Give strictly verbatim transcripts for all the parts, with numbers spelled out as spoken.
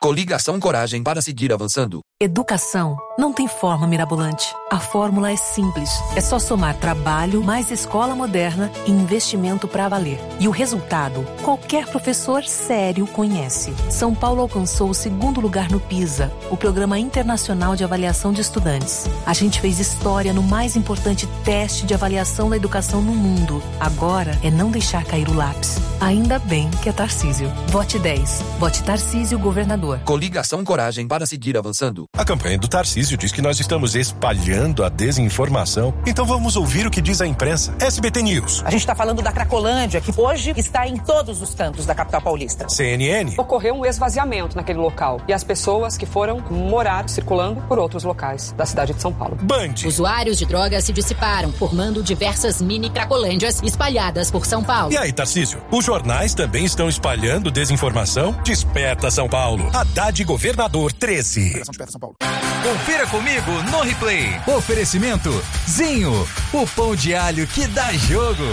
Coligação Coragem para seguir avançando. Educação não tem forma mirabolante. A fórmula é simples. É só somar trabalho, mais escola moderna e investimento para valer. E o resultado, qualquer professor sério conhece. São Paulo alcançou o segundo lugar no PISA, o Programa Internacional de Avaliação de Estudantes. A gente fez história no mais importante teste de avaliação da educação no mundo. Agora é não deixar cair o lápis. Ainda bem que é Tarcísio. Vote dez. Vote Tarcísio, governador. Coligação Coragem para seguir avançando. A campanha do Tarcísio diz que nós estamos espalhando a desinformação. Então vamos ouvir o que diz a imprensa. S B T News. A gente está falando da Cracolândia, que hoje está em todos os cantos da capital paulista. C N N. Ocorreu um esvaziamento naquele local e as pessoas que foram morar circulando por outros locais da cidade de São Paulo. Band. Usuários de drogas se dissiparam, formando diversas mini Cracolândias espalhadas por São Paulo. E aí, Tarcísio? Os jornais também estão espalhando desinformação? Desperta São Paulo. Haddad Governador treze. Desperta São Paulo. Confira comigo no replay. Oferecimento Zinho, o pão de alho que dá jogo.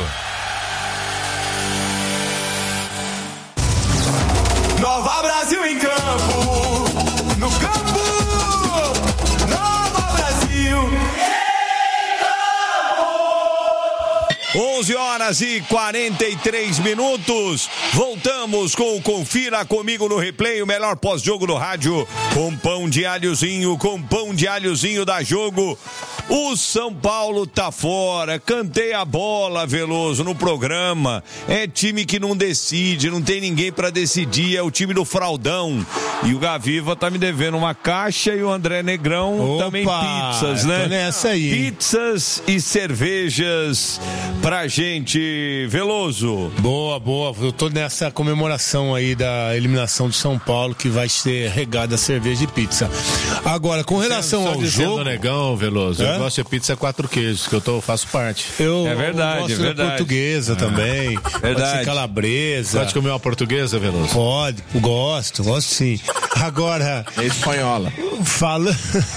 Nova Brasil em campo, no campo, Nova Brasil. onze horas e quarenta e três minutos. Voltamos com o Confira Comigo no Replay, o melhor pós-jogo do rádio, com pão de alhozinho, com pão de alhozinho da Jogo. O São Paulo tá fora. Cantei a bola, Veloso, no programa. É time que não decide, não tem ninguém pra decidir, é o time do Fraldão. E o Gaviva tá me devendo uma caixa e o André Negrão Opa, também pizzas, né? Tô nessa aí. Pizzas e cervejas pra gente, Veloso. Boa, boa. Eu tô nessa comemoração aí da eliminação do São Paulo, que vai ser regada a cerveja e pizza. Agora, com relação Só ao dizendo jogo... Negão, Veloso, É? eu gosto de pizza quatro queijos, que eu tô, faço parte. Eu, É verdade, eu gosto é verdade. da portuguesa também. Verdade. Pode ser calabresa. Pode comer uma portuguesa, Veloso? Pode, gosto, gosto sim. Agora... É espanhola. Fala...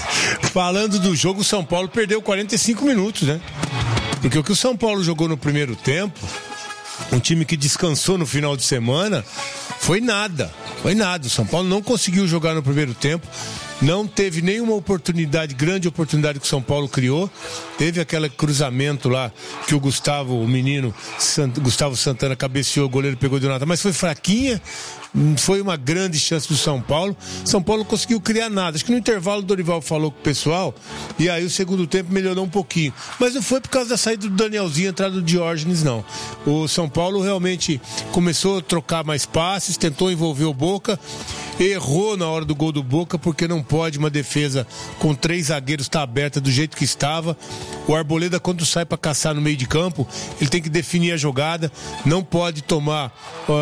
Falando do jogo, o São Paulo perdeu quarenta e cinco minutos, né? Porque o que o São Paulo jogou no primeiro tempo, um time que descansou no final de semana, foi nada. Foi nada. O São Paulo não conseguiu jogar no primeiro tempo. Não teve nenhuma oportunidade, grande oportunidade que o São Paulo criou. Teve aquele cruzamento lá que o Gustavo, o menino Sant, Gustavo Santana cabeceou, o goleiro pegou de nada, mas foi fraquinha. Foi uma grande chance do São Paulo. São Paulo não conseguiu criar nada. Acho que no intervalo o Dorival falou com o pessoal e aí o segundo tempo melhorou um pouquinho. Mas não foi por causa da saída do Danielzinho e entrada do Diógenes, não. O São Paulo realmente começou a trocar mais passes, tentou envolver o Boca, errou na hora do gol do Boca, porque não pode uma defesa com três zagueiros estar aberta do jeito que estava. O Arboleda, quando sai para caçar no meio de campo, ele tem que definir a jogada, não pode tomar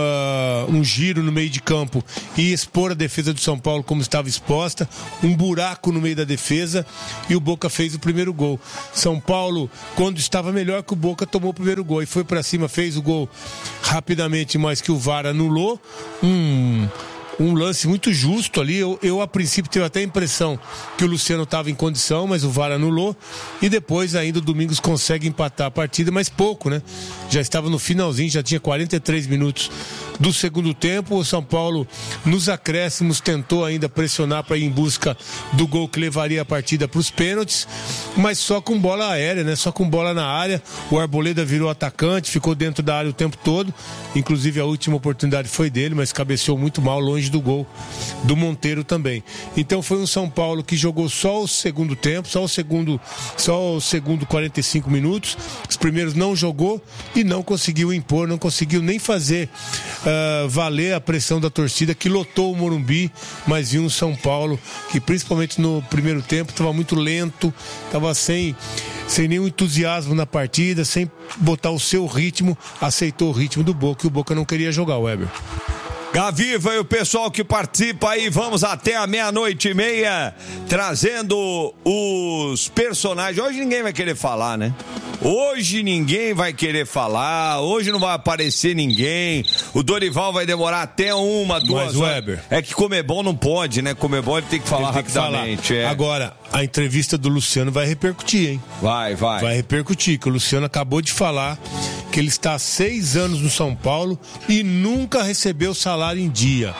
uh, um giro no meio de campo e expor a defesa do São Paulo como estava exposta, um buraco no meio da defesa, e o Boca fez o primeiro gol. São Paulo, quando estava melhor que o Boca, tomou o primeiro gol e foi para cima, fez o gol rapidamente, mas que o V A R anulou. Um... Um lance muito justo ali. Eu, eu a princípio tive até a impressão que o Luciano estava em condição, mas o V A R anulou. E depois ainda o Domingos consegue empatar a partida, mas pouco, né? Já estava no finalzinho, já tinha quarenta e três minutos do segundo tempo. O São Paulo, nos acréscimos, tentou ainda pressionar para ir em busca do gol que levaria a partida para os pênaltis, mas só com bola aérea, né? Só com bola na área. O Arboleda virou atacante, ficou dentro da área o tempo todo. Inclusive a última oportunidade foi dele, mas cabeceou muito mal, longe do gol do Monteiro também. Então foi um São Paulo que jogou só o segundo tempo, só o segundo, só o segundo quarenta e cinco minutos. Os primeiros não jogou e não conseguiu impor, não conseguiu nem fazer uh, valer a pressão da torcida que lotou o Morumbi, mas viu um São Paulo que principalmente no primeiro tempo estava muito lento, estava sem sem nenhum entusiasmo na partida, sem botar o seu ritmo, aceitou o ritmo do Boca e o Boca não queria jogar, Weber. Gaviva e o pessoal que participa aí, vamos até a meia-noite e meia, trazendo os personagens. Hoje ninguém vai querer falar, né? Hoje ninguém vai querer falar, hoje não vai aparecer ninguém. O Dorival vai demorar até uma, duas Mas, Weber, horas. É que Comebol não pode, né? Comebol ele tem que falar tem rapidamente. Que falar. É. Agora, a entrevista do Luciano vai repercutir, hein? Vai, vai. Vai repercutir, que o Luciano acabou de falar que ele está há seis anos no São Paulo e nunca recebeu salário em dia.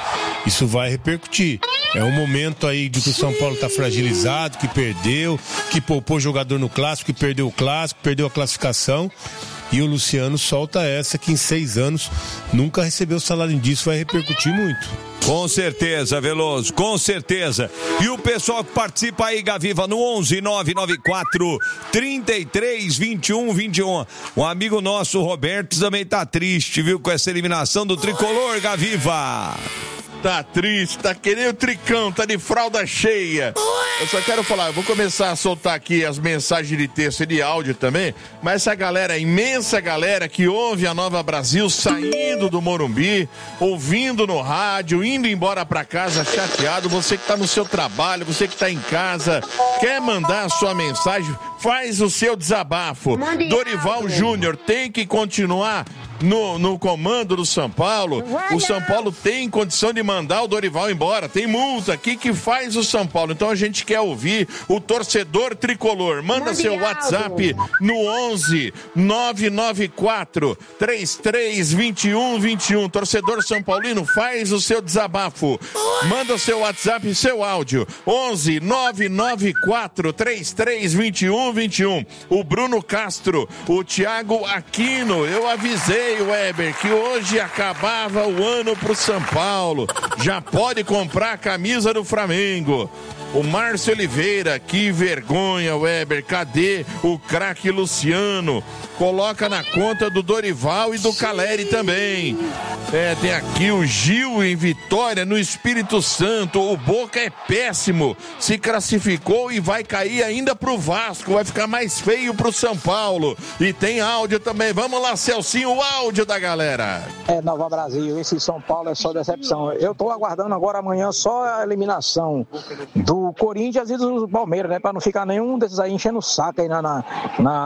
isso vai repercutir. É um momento aí de que o São Paulo está fragilizado, que perdeu, que poupou jogador no clássico, que perdeu o clássico, perdeu a classificação. E o Luciano solta essa que em seis anos nunca recebeu salário disso, vai repercutir muito. Com certeza, Veloso, com certeza. E o pessoal que participa aí, Gaviva, no onze nove nove quatro, trinta e três, vinte e um, vinte e um. Um amigo nosso, o Roberto, também tá triste, viu, com essa eliminação do Tricolor, Gaviva. Tá triste, tá querendo o tricão, tá de fralda cheia. Eu só quero falar, eu vou começar a soltar aqui as mensagens de texto e de áudio também, mas essa galera, imensa galera que ouve a Nova Brasil saindo do Morumbi, ouvindo no rádio, indo embora pra casa chateado, você que tá no seu trabalho, você que tá em casa, quer mandar a sua mensagem, faz o seu desabafo. Dorival Júnior tem que continuar No, no comando do São Paulo. O São Paulo tem condição de mandar o Dorival embora, tem multa aqui que faz o São Paulo, então a gente quer ouvir o torcedor tricolor. Manda seu WhatsApp no onze nove nove quatro, três três, dois um, dois um. Torcedor São Paulino, faz o seu desabafo, manda seu WhatsApp e seu áudio onze nove nove quatro, três três, dois um, dois um. O Bruno Castro, o Thiago Aquino, eu avisei, Weber, que hoje acabava o ano pro São Paulo. Já pode comprar a camisa do Flamengo. O Márcio Oliveira, que vergonha, Weber. Cadê o craque Luciano? Coloca na conta do Dorival e do Caleri também. É, tem aqui o Gil em Vitória, no Espírito Santo. O Boca é péssimo. Se classificou e vai cair ainda pro Vasco. Vai ficar mais feio pro São Paulo. E tem áudio também. Vamos lá, Celcinho, o áudio da galera. É, Nova Brasil, esse São Paulo é só decepção. Eu tô aguardando agora amanhã só a eliminação do o Corinthians e do Palmeiras, né? Pra não ficar nenhum desses aí enchendo o saco aí na, na,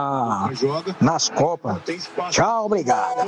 na nas Copas. Tchau, obrigado.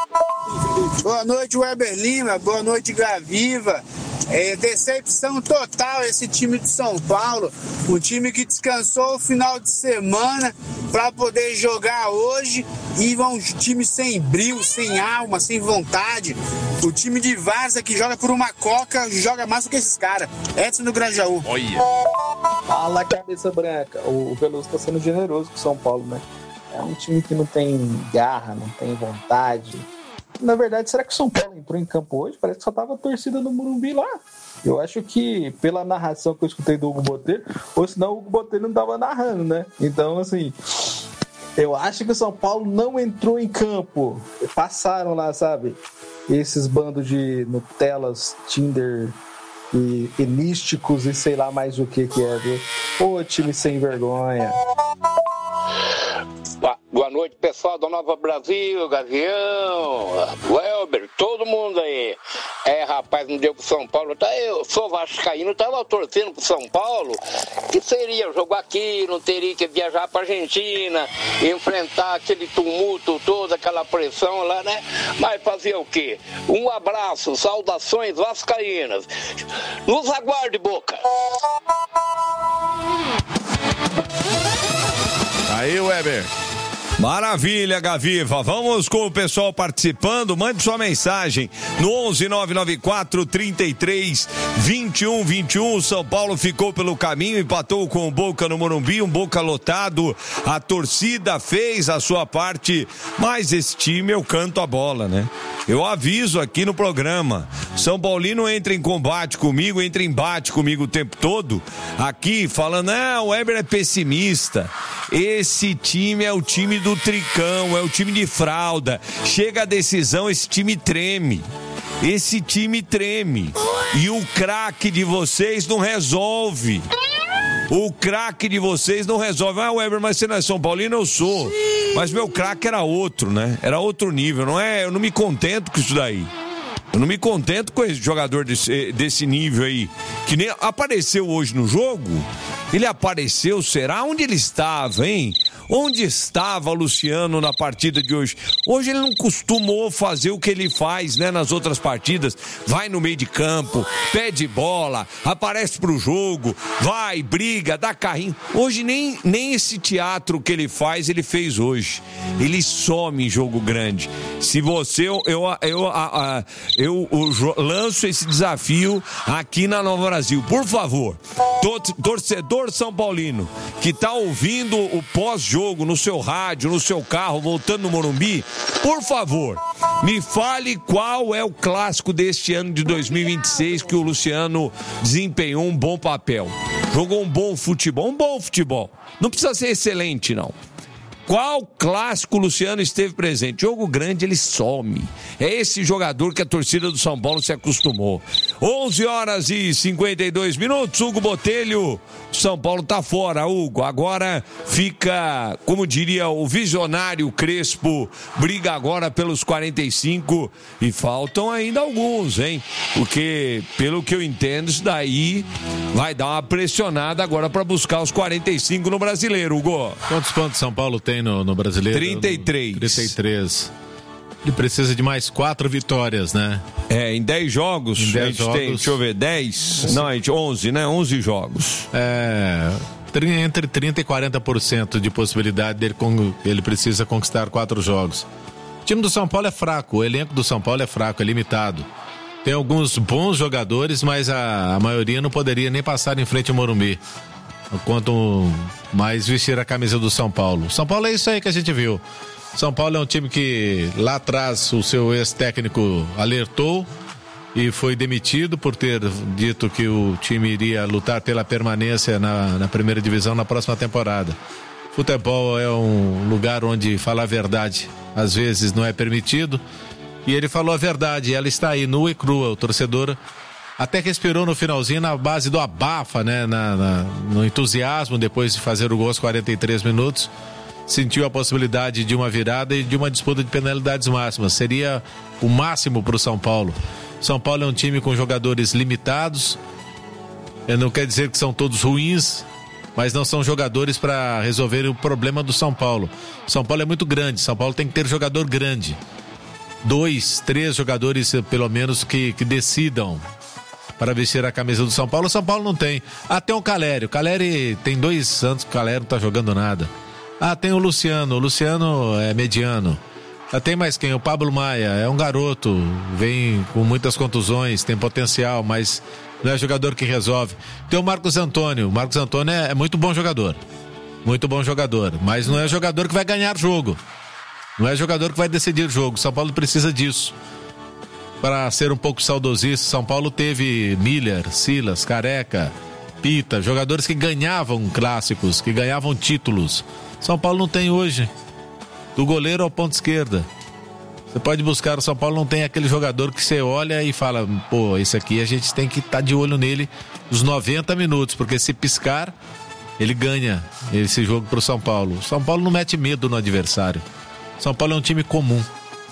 Boa noite, Weber Lima. Boa noite, Gaviva. É, decepção total esse time de São Paulo. Um time que descansou o final de semana para poder jogar hoje e um time sem brilho, sem alma, sem vontade. O time de Várzea que joga por uma coca joga mais do que esses caras. Edson do Grajaú. Olha. Fala, cabeça branca. O Veloso tá sendo generoso com o São Paulo, né? É um time que não tem garra, não tem vontade. Na verdade, será que o São Paulo entrou em campo hoje? Parece que só tava a torcida no Morumbi lá. Eu acho que, pela narração que eu escutei do Hugo Botelho, ou senão o Hugo Botelho não tava narrando, né? Então, assim, eu acho que o São Paulo não entrou em campo. Passaram lá, sabe? Esses bandos de Nutelas, Tinder e elísticos e sei lá mais o que que é, viu? Ô, time sem vergonha. Boa noite, pessoal da Nova Brasil, Gavião, Welber, todo mundo aí. É, rapaz, não deu pro São Paulo. Tá, eu sou vascaíno, tava torcendo pro São Paulo, que seria jogo aqui, não teria que viajar pra Argentina, enfrentar aquele tumulto todo, aquela pressão lá, né? Mas fazer o quê? Um abraço, saudações vascaínas. Nos aguarde, Boca. Aí, Weber. Maravilha, Gaviva. Vamos com o pessoal participando. Mande sua mensagem no onze nove nove quatro, trinta e três, vinte e um, vinte e um. O São Paulo ficou pelo caminho, empatou com o Boca no Morumbi, um Boca lotado. A torcida fez a sua parte, mas esse time eu canto a bola, né? Eu aviso aqui no programa. São Paulino entra em combate comigo, entra em embate comigo o tempo todo. Aqui falando, ah, o Weber é pessimista. Esse time é o time do tricão, é o time de fralda. Chega a decisão, esse time treme. Esse time treme. E o craque de vocês não resolve. O craque de vocês não resolve. Ah, Weber, mas você não é São Paulino? Eu sou. Sim. Mas meu craque era outro, né? Era outro nível, não é? Eu não me contento com isso daí. Eu não me contento com esse jogador desse, desse nível aí, que nem apareceu hoje no jogo. Ele apareceu, será? Onde ele estava, hein? Onde estava Luciano na partida de hoje? Hoje ele não costumou fazer o que ele faz, né, nas outras partidas. Vai no meio de campo, pede bola, aparece pro jogo, vai, briga, dá carrinho. Hoje nem, nem esse teatro que ele faz, ele fez hoje. Ele some em jogo grande. Se você, eu, eu, eu, eu, eu, eu lanço esse desafio aqui na Nova Brasil. Por favor, torcedor São Paulino que tá ouvindo o pós-jogo no seu rádio, no seu carro, voltando no Morumbi, por favor, me fale qual é o clássico deste ano de dois mil e vinte e seis que o Luciano desempenhou um bom papel, jogou um bom futebol, um bom futebol, não precisa ser excelente não. Qual clássico o Luciano esteve presente? Jogo grande, ele some. É esse jogador que a torcida do São Paulo se acostumou. onze horas e cinquenta e dois minutos. Hugo Botelho, São Paulo tá fora, Hugo. Agora fica, como diria o visionário Crespo, briga agora pelos quarenta e cinco e faltam ainda alguns, hein? Porque, pelo que eu entendo, isso daí vai dar uma pressionada agora para buscar os quarenta e cinco no Brasileiro, Hugo. Quantos pontos São Paulo tem no, no Brasileiro? trinta e três. trinta e três. Ele precisa de mais quatro vitórias, né? É, em dez jogos, em dez a gente jogos... tem, deixa eu ver, dez? Não, a gente, onze, né? onze jogos. É, entre trinta e quarenta por cento de possibilidade dele, ele precisa conquistar quatro jogos. O time do São Paulo é fraco, o elenco do São Paulo é fraco, é limitado. Tem alguns bons jogadores, mas a, a maioria não poderia nem passar em frente ao Morumbi. Quanto mais vestir a camisa do São Paulo. São Paulo é isso aí que a gente viu. São Paulo é um time que lá atrás o seu ex-técnico alertou e foi demitido por ter dito que o time iria lutar pela permanência na, na primeira divisão na próxima temporada. Futebol é um lugar onde falar a verdade às vezes não é permitido, e ele falou a verdade, ela está aí nua e crua. O torcedor até respirou no finalzinho na base do abafa, né? Na, na, no entusiasmo, depois de fazer o gol aos quarenta e três minutos, sentiu a possibilidade de uma virada e de uma disputa de penalidades máximas. Seria o máximo para o São Paulo. São Paulo é um time com jogadores limitados. Eu não quero dizer que são todos ruins, mas não são jogadores para resolver o problema do São Paulo. São Paulo é muito grande, São Paulo tem que ter jogador grande. Dois, três jogadores, pelo menos, que, que decidam para vestir a camisa do São Paulo. O São Paulo não tem. Ah, tem o Calério. O Calério tem dois anos que o Calério não tá jogando nada. Ah, tem o Luciano. O Luciano é mediano. Ah, tem mais quem? O Pablo Maia. É um garoto. Vem com muitas contusões, tem potencial, mas não é jogador que resolve. Tem o Marcos Antônio. O Marcos Antônio é, é muito bom jogador. Muito bom jogador. Mas não é jogador que vai ganhar jogo. Não é jogador que vai decidir jogo. São Paulo precisa disso. Para ser um pouco saudosista, São Paulo teve Miller, Silas, Careca, Pita, jogadores que ganhavam clássicos, que ganhavam títulos. São Paulo não tem hoje. Do goleiro ao ponto esquerda. Você pode buscar, o São Paulo não tem aquele jogador que você olha e fala, pô, esse aqui a gente tem que estar tá de olho nele os noventa minutos, porque se piscar, ele ganha esse jogo pro São Paulo. O São Paulo não mete medo no adversário. São Paulo é um time comum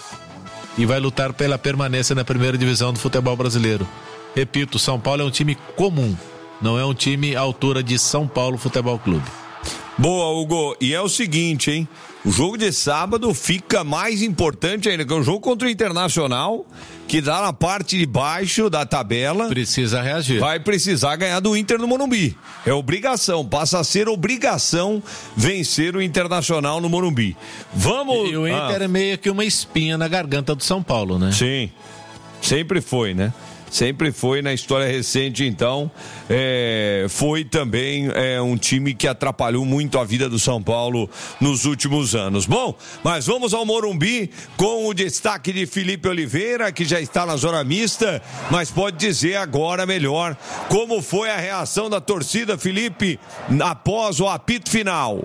e vai lutar pela permanência na primeira divisão do futebol brasileiro. Repito, São Paulo é um time comum, não é um time à altura de São Paulo Futebol Clube. Boa, Hugo. E é o seguinte, hein? O jogo de sábado fica mais importante ainda, que é o jogo contra o Internacional, que dá na parte de baixo da tabela. Precisa reagir. Vai precisar ganhar do Inter no Morumbi. É obrigação, passa a ser obrigação vencer o Internacional no Morumbi. Vamos... E o Inter ah. é meio que uma espinha na garganta do São Paulo, né? Sim, sempre foi, né? Sempre foi na história recente, então, é, foi também é, um time que atrapalhou muito a vida do São Paulo nos últimos anos. Bom, mas vamos ao Morumbi com o destaque de Felipe Oliveira, que já está na zona mista, mas pode dizer agora melhor como foi a reação da torcida, Felipe, após o apito final.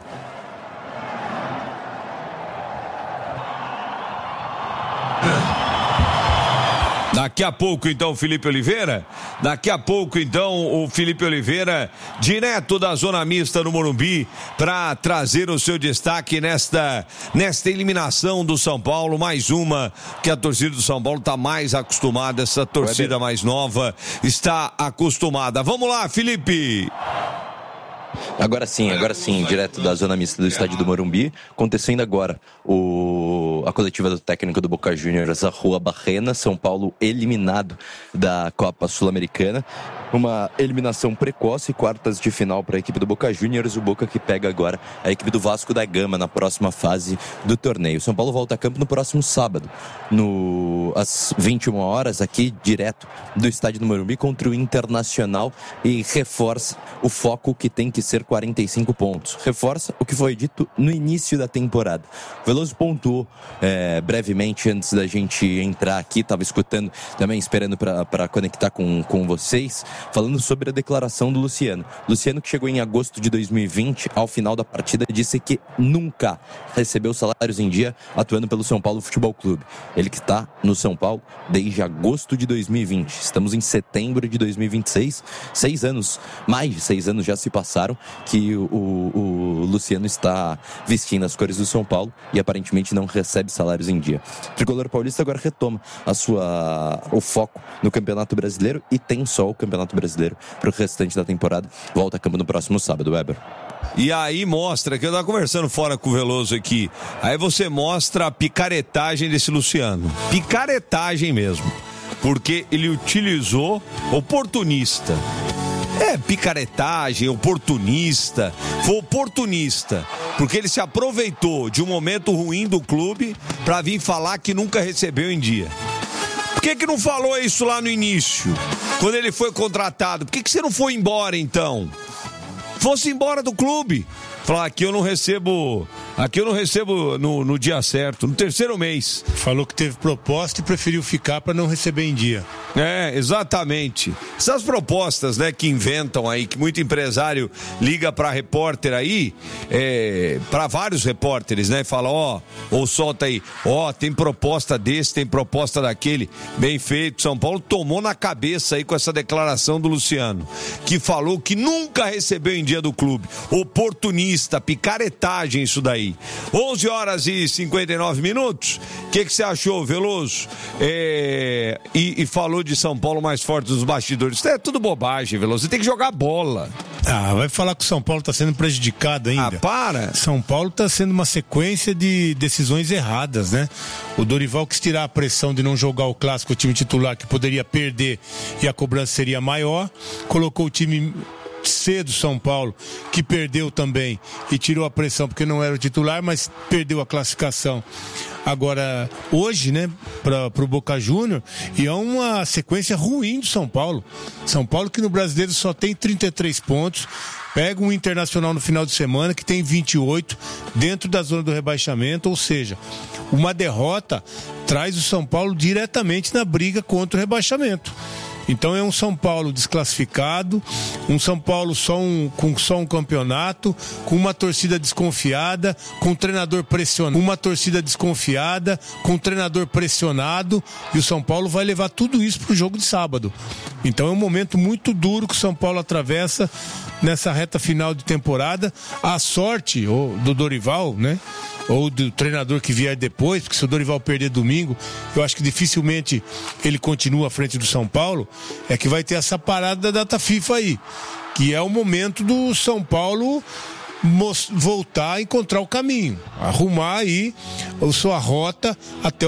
Daqui a pouco, então, Felipe Oliveira. Daqui a pouco, então, o Felipe Oliveira, direto da zona mista no Morumbi, para trazer o seu destaque nesta, nesta eliminação do São Paulo. Mais uma que a torcida do São Paulo está mais acostumada, essa torcida mais nova está acostumada. Vamos lá, Felipe. Agora sim, agora sim, direto da zona mista do estádio do Morumbi, acontecendo agora o, a coletiva do técnico do Boca Juniors, a Rua Barrena, São Paulo eliminado da Copa Sul-Americana. Uma eliminação precoce, quartas de final para a equipe do Boca Juniors, o Boca que pega agora a equipe do Vasco da Gama na próxima fase do torneio. São Paulo volta a campo no próximo sábado, no, às vinte e uma horas, aqui direto do estádio do Morumbi contra o Internacional, e reforça o foco que tem que ser quarenta e cinco pontos. Reforça o que foi dito no início da temporada. O Veloso pontuou é, brevemente antes da gente entrar aqui, estava escutando também, esperando para conectar com, com vocês, falando sobre a declaração do Luciano. Luciano, que chegou em agosto de dois mil e vinte, ao final da partida, disse que nunca recebeu salários em dia atuando pelo São Paulo Futebol Clube. Ele que está no São Paulo desde agosto de dois mil e vinte. Estamos em setembro de dois mil e vinte e seis. Seis anos, mais de seis anos já se passaram que o, o, o Luciano está vestindo as cores do São Paulo e aparentemente não recebe salários em dia. O Tricolor Paulista agora retoma a sua, o foco no Campeonato Brasileiro e tem só o Campeonato Brasileiro para o restante da temporada. Volta a campo no próximo sábado, Weber. E aí mostra, que eu tava conversando fora com o Veloso aqui, aí você mostra a picaretagem desse Luciano. Picaretagem mesmo. Porque ele utilizou oportunista. É, picaretagem, oportunista. Foi oportunista. Porque ele se aproveitou de um momento ruim do clube para vir falar que nunca recebeu em dia. Por que que não falou isso lá no início? Quando ele foi contratado? Por que que você não foi embora então? Fosse embora do clube. Falar, aqui eu não recebo, aqui eu não recebo no, no dia certo, no terceiro mês. Falou que teve proposta e preferiu ficar para não receber em dia. É, exatamente. Essas propostas, né, que inventam aí, que muito empresário liga para repórter aí, é, para vários repórteres, né, fala, ó, ou solta aí, ó, tem proposta desse, tem proposta daquele. Bem feito, São Paulo tomou na cabeça aí com essa declaração do Luciano, que falou que nunca recebeu em dia do clube. Oportunista. Picaretagem isso daí. onze horas e cinquenta e nove minutos. O que que você achou, Veloso? É, e, e falou de São Paulo mais forte dos bastidores. Isso é tudo bobagem, Veloso. Você tem que jogar bola. Ah, vai falar que o São Paulo está sendo prejudicado ainda. Ah, para. São Paulo está sendo uma sequência de decisões erradas, né? O Dorival quis tirar a pressão de não jogar o clássico, o time titular, que poderia perder e a cobrança seria maior. Colocou o time cedo, São Paulo, que perdeu também e tirou a pressão porque não era o titular, mas perdeu a classificação. Agora, hoje, né, para o Boca Júnior, e é uma sequência ruim do São Paulo. São Paulo que no Brasileiro só tem trinta e três pontos, pega um Internacional no final de semana que tem vinte e oito, dentro da zona do rebaixamento, ou seja, uma derrota traz o São Paulo diretamente na briga contra o rebaixamento. Então é um São Paulo desclassificado, um São Paulo só um, com só um campeonato, com uma torcida desconfiada, com um treinador pressionado, uma torcida desconfiada, com um treinador pressionado, e o São Paulo vai levar tudo isso para o jogo de sábado. Então é um momento muito duro que o São Paulo atravessa nessa reta final de temporada. A sorte ou, do Dorival, né? Ou do treinador que vier depois, porque se o Dorival perder domingo, eu acho que dificilmente ele continua à frente do São Paulo, é que vai ter essa parada da data FIFA aí, que é o momento do São Paulo voltar a encontrar o caminho, arrumar aí a sua rota até